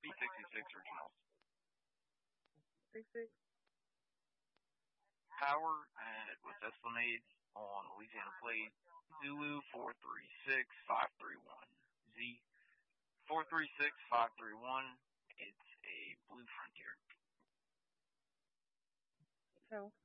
B66 originals. 66. Power with Esplanade on Louisiana plate. Zulu 436531. Z 436531. It's a Blue Frontier. So.